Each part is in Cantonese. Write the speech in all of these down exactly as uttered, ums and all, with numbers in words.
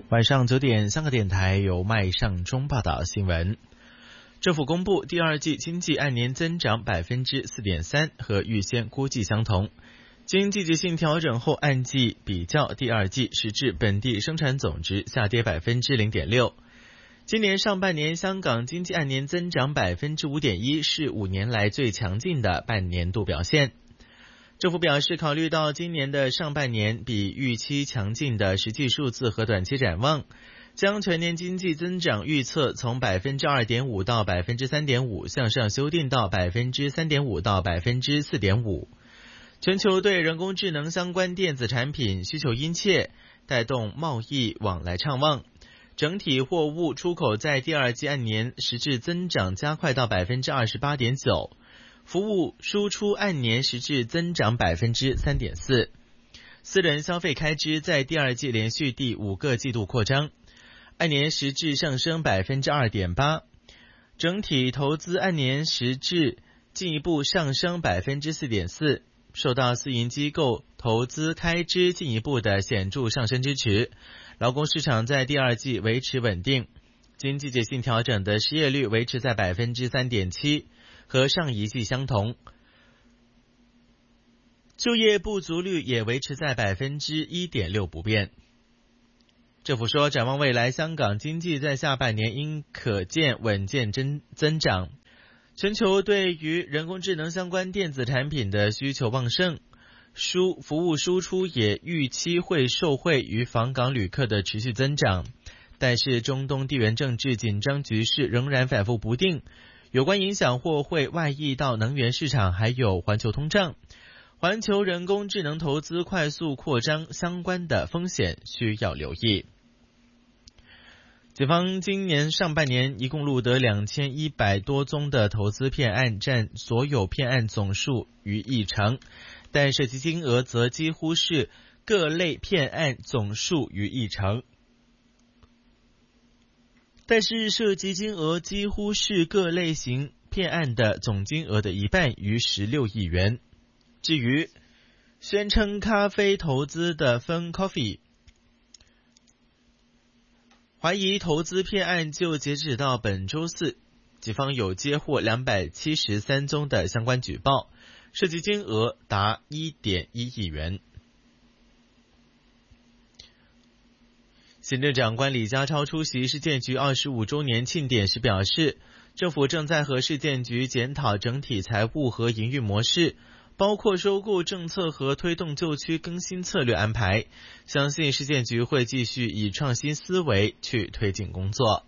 晚上九点，香港电台由麦尚中报道新闻。政府公布第二季经济按年增长百分之四点三，和预先估计相同。经季节性调整后，按季比较，第二季实质本地生产总值下跌百分之零点六。今年上半年，香港经济按年增长百分之五点一，是五年来最强劲的半年度表现。政府表示，考虑到今年的上半年比预期强劲的实际数字和短期展望，将全年经济增长预测从 百分之二点五 到 百分之三点五 向上修订到 百分之三点五 到 百分之四点五。全球对人工智能相关电子产品需求殷切，带动贸易往来畅旺。整体货物出口在第二季按年实质增长加快到 百分之二十八点九。服务输出按年实质增长 百分之三点四， 私人消费开支在第二季连续第五个季度扩张，按年实质上升 百分之二点八， 整体投资按年实质进一步上升 百分之四点四， 受到私营机构投资开支进一步的显著上升支持，劳工市场在第二季维持稳定，经季节性调整的失业率维持在 百分之三点七，和上一季相同，就业不足率也维持在 百分之一点六 不变。政府说，展望未来，香港经济在下半年应可见稳健增增长。全球对于人工智能相关电子产品的需求旺盛，输服务输出也预期会受惠于访港旅客的持续增长。但是中东地缘政治紧张局势仍然反复不定，有关影响或会外溢到能源市场，还有环球通胀、环球人工智能投资快速扩张相关的风险需要留意。警方今年上半年一共录得两千一百多宗的投资骗案，占所有骗案总数逾一成，但涉及金额则几乎是各类骗案总数逾一成。但是涉及金额几乎是各类型骗案的总金额的一半，逾十六亿元。至于宣称咖啡投资的 Fun Coffee， 怀疑投资骗案，就截止到本周四，警方有接获两百七十三宗的相关举报，涉及金额达 一点一亿元。行政长官李家超出席市建局二十五周年庆典时表示，政府正在和市建局检讨整体财务和营运模式，包括收购政策和推动旧区更新策略安排，相信市建局会继续以创新思维去推进工作。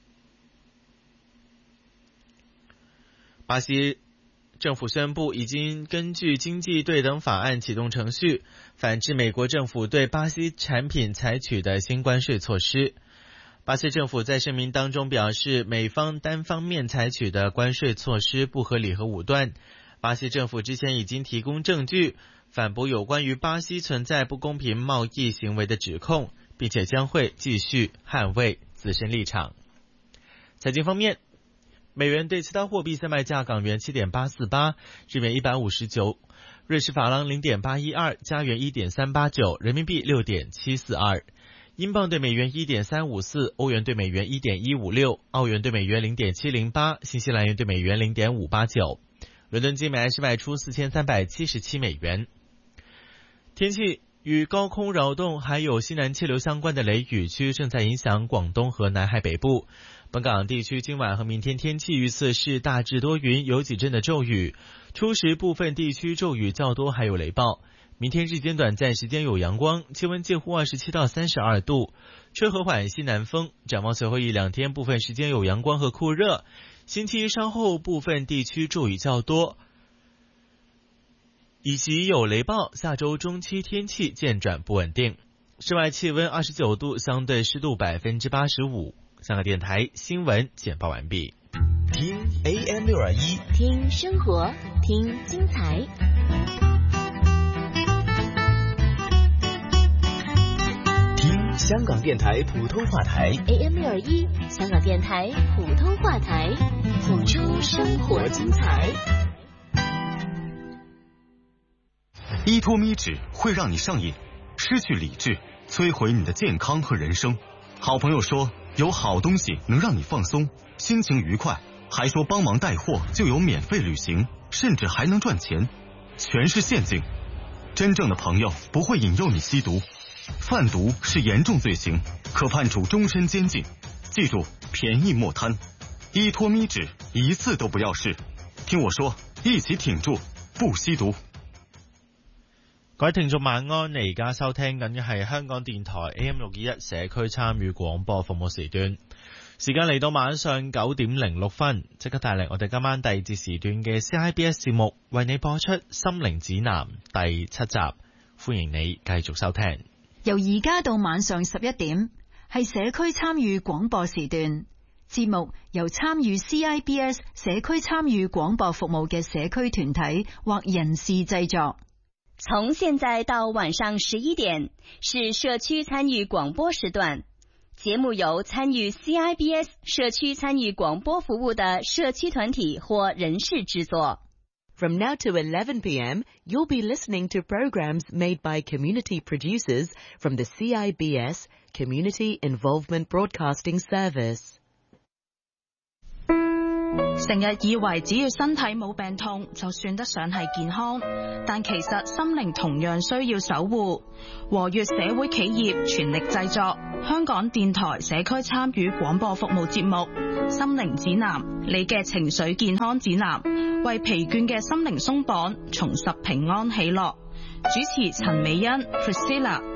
巴西政府宣布，已经根据经济对等法案启动程序，反制美国政府对巴西产品采取的新关税措施。巴西政府在声明当中表示，美方单方面采取的关税措施不合理和武断。巴西政府之前已经提供证据，反驳有关于巴西存在不公平贸易行为的指控，并且将会继续捍卫自身立场。财经方面，美元对其他货币现卖价：港元 七点八四八， 日元一百五十九，瑞士法郎 零点八一二， 加元 一点三八九， 人民币 六点七四二， 英镑对美元 一点三五四， 欧元对美元 一点一五六， 澳元对美元 零点七零八， 新西兰元对美元 零点五八九。伦敦金每安士卖出四千三百七十七美元。天气，与高空扰动还有西南气流相关的雷雨区正在影响广东和南海北部。本港地区今晚和明天天气预测是大致多云，有几阵的骤雨，初时部分地区骤雨较多，还有雷暴。明天日间短暂时间有阳光，气温介乎二十七到三十二度，吹和缓西南风。展望随后一两天，部分时间有阳光和酷热，星期一稍后部分地区骤雨较多，以及有雷暴。下周中期天气渐转不稳定。室外气温二十九度，相对湿度 百分之八十五。香港电台新闻简报完毕。 听 A M 六二一， 听生活，听精彩。 听香港电台普通话台 A M 六二一，香港电台普通话台，谱出生活精彩。 依托咪纸会让你上瘾，失去理智，摧毁你的健康和人生。 好朋友说有好东西能让你放松，心情愉快，还说帮忙带货就有免费旅行，甚至还能赚钱，全是陷阱。真正的朋友不会引诱你吸毒，贩毒是严重罪行，可判处终身监禁。记住，便宜莫贪，依托咪纸一次都不要试。聽我說，一起挺住，不吸毒。 各位聽眾晚安，你而家收聽緊嘅係香港電台 A M 六二一社區參與廣播服務時段，時間嚟到晚上九點零六分，即刻帶嚟我哋今晚第二節時段嘅 C I B S 節目，為你播出《心靈指南》第七集，歡迎你繼續收聽。 由而家到晚上十一點，係社區參與廣播時段。節目由參與 C I B S 社區參與廣播服務嘅社區團體或人士製作。 從現在到晚上十一點是社區參與廣播時段，節目由參與 C I B S 社區參與廣播服務的社區團體或人士製作。 From now to eleven p.m., you'll be listening to programs made by community producers from the C I B S Community Involvement Broadcasting Service。 成日以為只要身體冇病痛就算得上係健康，但其實心靈同樣需要守護。和悅社會企業全力製作香港電台社區參與廣播服務節目《心靈指南》，你嘅情緒健康指南，為疲倦嘅心靈鬆綁，重拾平安喜樂。主持陳美欣 Priscilla。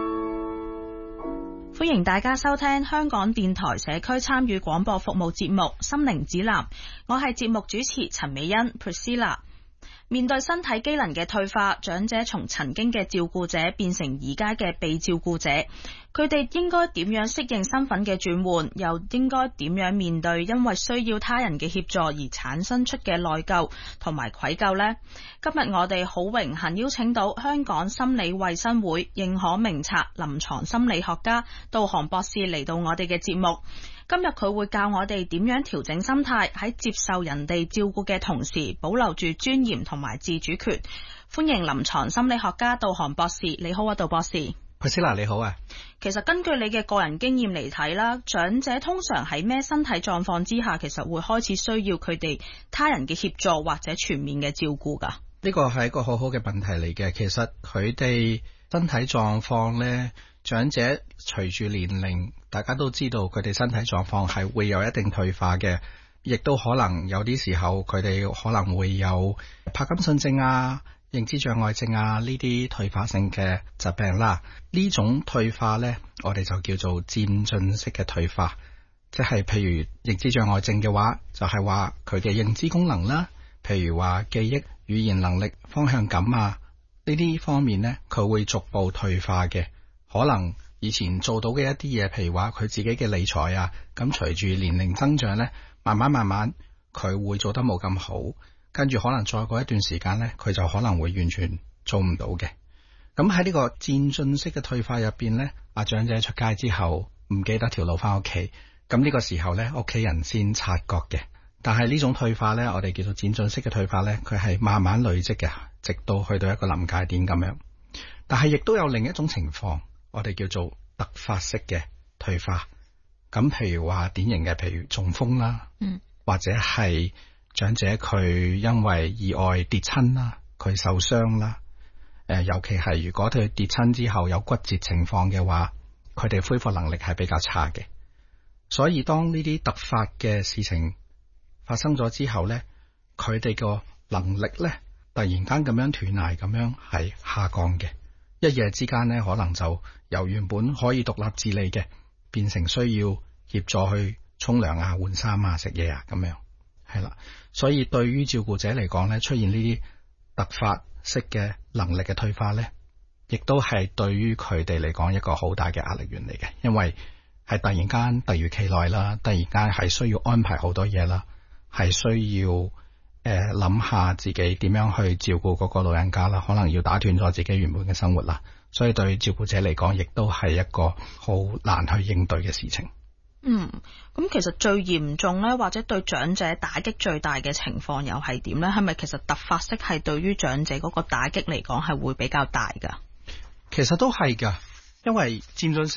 歡迎大家收聽香港電台社區參與廣播服務節目《心靈指南》，我係節目主持陳美欣 Priscilla。面對身體機能嘅退化，長者從曾經嘅照顧者變成而家嘅被照顧者，佢哋應該點樣適應身份嘅轉換，又應該點樣面對因為需要他人嘅協助而產生出嘅內疚同埋愧疚呢？今日我哋好榮幸邀請到香港心理衛生會認可名冊臨床心理學家杜韓博士嚟到我哋嘅節目。今日佢會教我哋點樣調整心態，喺接受人哋照顧嘅同時保留住尊嚴同埋自主權。歡迎臨床心理學家杜韓博士。你好啊，杜博士。 Priscilla 你好啊。 其實根據你嘅個人經驗嚟睇啦，長者通常喺咩身體狀況之下，其實會開始需要佢哋他人嘅協助或者全面嘅照顧㗎？ 呢個係一個好好嘅問題嚟嘅。其實佢哋身體狀況呢，長者隨住年齡，大家都知道佢哋身體狀況係會有一定退化嘅，亦都可能有啲時候佢哋可能會有帕金遜症啊、認知障礙症啊呢啲退化性嘅疾病啦。呢種退化呢，我哋就叫做漸進式嘅退化，即係譬如認知障礙症嘅話，就係話佢嘅認知功能啦，譬如話記憶、語言能力、方向感啊呢啲方面呢，佢會逐步退化嘅。可能以前做到嘅一啲嘢，譬如話佢自己嘅理財啊，咁隨住年齡增長呢，慢慢慢慢佢會做得冇咁好，跟住可能再過一段時間呢，佢就可能會完全做唔到嘅。咁喺呢個漸進式嘅退化入邊呢，阿長者出街之後唔記得條路翻屋企，咁呢個時候呢，屋企人先察覺嘅。但係呢種退化呢，我哋叫做漸進式嘅退化呢，佢係慢慢累積嘅，直到去到一個臨界點咁樣。但係亦都有另一種情況，我哋叫做突發式嘅退化。咁譬如話典型嘅，譬如中風啦，嗯，或者係長者佢因為意外跌親啦，佢受傷啦，誒、呃，尤其係如果佢跌親之後有骨折情況嘅話，佢哋恢復能力係比較差嘅。所以當呢啲突發嘅事情發生咗之後咧，佢哋個能力咧突然間咁樣斷崖咁樣係下降嘅。一夜之間咧，可能就由原本可以獨立自理嘅，變成需要協助去沖涼啊、換衫啊、食嘢啊咁樣，係啦。所以對於照顧者嚟講咧，出現呢啲突發式嘅能力嘅退化咧，亦都係對於佢哋嚟講一個好大嘅壓力源嚟嘅，因為係突然間突如其來啦，突然間係需要安排好多嘢啦，係需要。誒，諗、呃、下自己點樣去照顧嗰個老人家啦，可能要打斷咗自己原本嘅生活啦，所以對照顧者嚟講，亦都係一個好難去應對嘅事情。 嗯，咁其實最嚴重咧，或者對長者打擊最大嘅情況又係點咧？係咪其實突發式係對於長者嗰個打擊嚟講係會比較大噶？ 其實都係噶，因為漸進式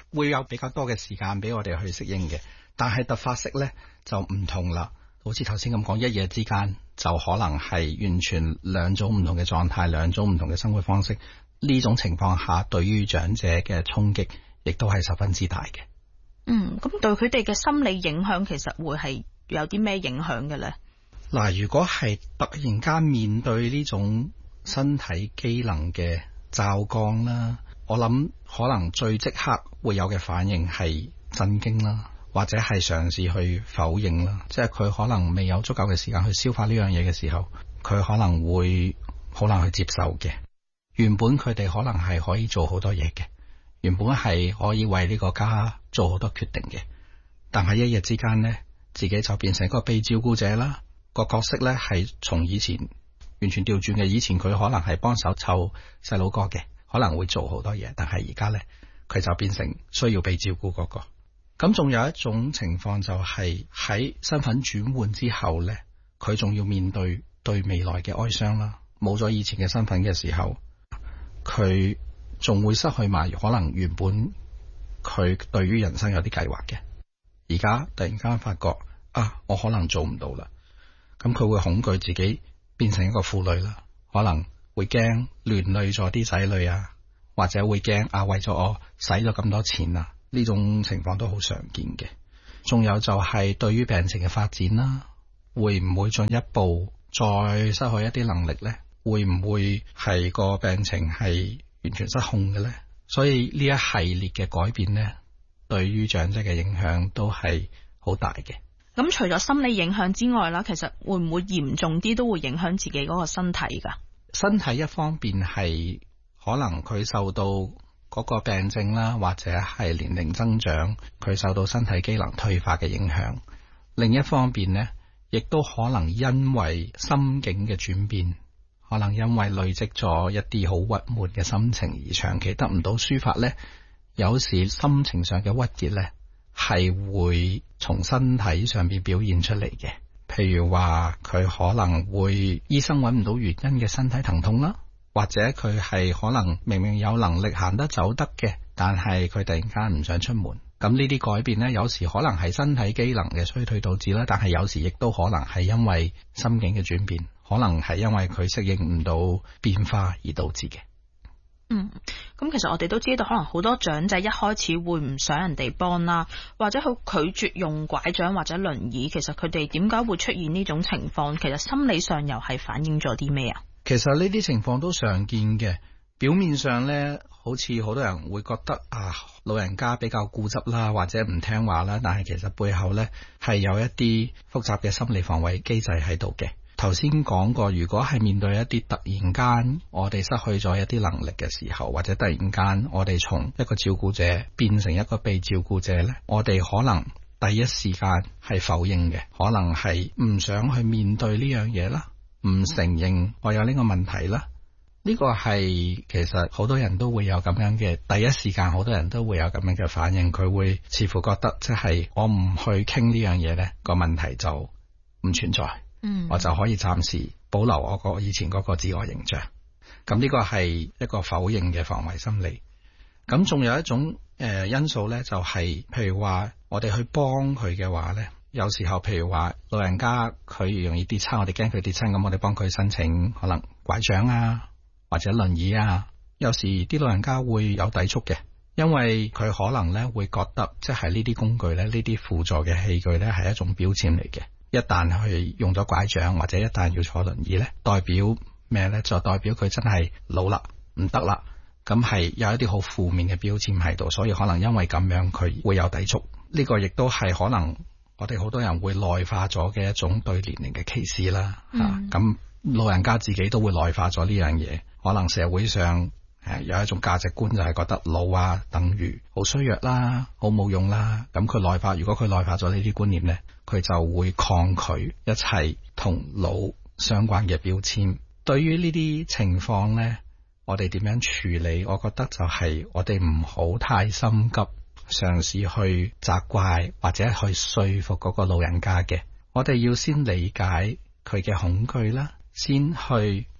會有比較多嘅時間俾我哋去適應嘅。但係突發式咧就唔同啦，好似頭先咁講，一夜之間就可能係完全兩種唔同嘅狀態，兩種唔同嘅生活方式。呢種情況下，對於長者嘅衝擊亦都係十分之大嘅。 嗯，咁對佢哋嘅心理影響，其實會係有啲咩影響嘅咧？ 嗱，如果係突然間面對呢種身體機能嘅驟降啦，我諗可能最即刻會有嘅反應係震驚啦，或者係嘗試去否認啦，即係佢可能未有足夠嘅時間去消化呢樣嘢嘅時候，佢可能會好難去接受嘅。原本佢哋可能係可以做好多嘢嘅，原本係可以為呢個家做好多決定嘅，但係一日之間呢，自己就變成一個被照顧者啦。個角色呢係從以前完全調轉嘅，以前佢可能係幫手湊細佬哥嘅，可能會做好多嘢，但係而家呢，佢就變成需要被照顧嗰個。咁仲有一種情況就係喺身份轉換之後呢，佢仲要面對對未來嘅哀傷啦。冇咗以前嘅身份嘅時候，佢仲會失去埋可能原本佢對於人生有啲計劃嘅，而家突然間發覺啊，我可能做唔到啦。咁佢會恐懼自己變成一個負累啦，可能會驚連累咗啲仔女啊，或者會驚啊為咗我使咗咁多錢啊，呢種情況都好常見嘅。仲有就係對於病情嘅發展啦，會唔會進一步再失去一啲能力呢？會唔會係個病情係完全失控嘅呢？所以呢一系列嘅改變呢，對於長者嘅影響都係好大嘅。 咁除咗心理影響之外啦，其實會唔會嚴重啲都會影響自己嗰個身體噶？ 身體一方面係可能佢受到嗰個病症啦，或者係年齡增長，佢受到身體機能退化嘅影響。另一方面呢，亦都可能因為心境嘅轉變，可能因為累積咗一啲好鬱悶嘅心情而長期得唔到抒發呢，有時心情上嘅鬱結呢，係會從身體上面表現出嚟嘅。譬如話佢可能會醫生揾唔到原因嘅身體疼痛啦，或者佢係可能明明有能力行得走得嘅，但係佢突然間唔想出門。咁呢啲改變呢，有時可能係身體機能嘅衰退導致啦，但係有時亦都可能係因為心境嘅轉變，可能係因為佢適應唔到變化而導致嘅。 嗯，咁其實我哋都知道，可能好多長者一開始會唔想人哋幫啦，或者佢拒絕用拐杖或者輪椅。其實佢哋點解會出現呢種情況？其實心理上又係反映咗啲咩啊？ 其實呢啲情況都常見嘅。表面上呢，好似好多人會覺得啊，老人家比較固執啦，或者唔聽話啦，但係其實背後呢，係有一啲複雜嘅心理防衛機制喺度嘅。頭先講過，如果係面對一啲突然間我哋失去咗一啲能力嘅時候，或者突然間我哋從一個照顧者變成一個被照顧者呢，我哋可能第一時間係否認嘅，可能係唔想去面對呢樣嘢啦，唔承認我有呢個問題啦。呢個係其實好多人都會有咁樣嘅，第一時間好多人都會有咁樣嘅反應，佢會似乎覺得即係我唔去傾呢樣嘢呢，個問題就唔存在。嗯，我就可以暫時保留我個以前嗰個自我形象。咁呢個係一個否認嘅防衛心理。咁仲有一種誒、呃、因素呢，就係、是、譬如話我哋去幫佢嘅話呢，有時候譬如話老人家佢容易跌親，我哋驚佢跌親，咁我哋幫佢申請可能拐杖啊或者輪椅啊。有時啲老人家會有抵觸嘅，因為佢可能呢會覺得即係呢啲工具呢，呢啲輔助嘅器具呢係一種標籤嚟嘅。一旦去用咗拐杖或者一旦要坐輪椅呢，代表咩呢？就代表佢真係老啦，唔得啦。咁係有一啲好負面嘅標籤喺度，所以可能因為咁樣佢會有抵觸。呢個亦都係可能我哋好多人會內化咗嘅一種對年齡嘅歧視啦。吓、嗯，咁、啊、老人家自己都會內化咗呢樣嘢。可能社會上誒有一種價值觀就係覺得老啊等於好衰弱啦，好冇用啦。咁佢內化，如果佢內化咗呢啲觀念呢，佢就會抗拒一切同老相關嘅標籤。對於呢啲情況呢，我哋點樣處理？我覺得就係我哋唔好太心急，嘗試去責怪或者去說服嗰個老人家嘅。我哋要先理解佢嘅恐懼啦，先去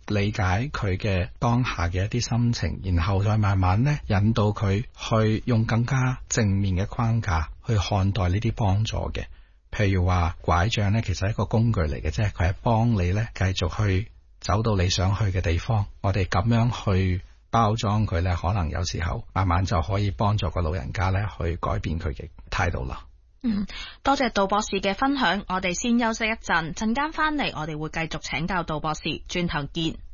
理解佢嘅當下嘅一啲心情，然後再慢慢咧引導佢去用更加正面嘅框架去看待呢啲幫助嘅。譬如話拐杖咧，其實係一個工具嚟嘅啫，佢係幫你咧繼續去走到你想去嘅地方。我哋咁樣去包裝佢咧，可能有時候慢慢就可以幫助個老人家咧去改變佢嘅態度啦。 嗯，多謝杜博士嘅分享，我哋先休息一陣，陣間翻嚟我哋會繼續請教杜博士，轉頭見。